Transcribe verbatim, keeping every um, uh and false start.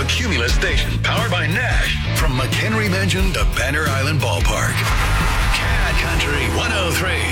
The Cumulus Station, powered by Nash, from McHenry Mansion to Banner Island Ballpark. Cat Country one oh three.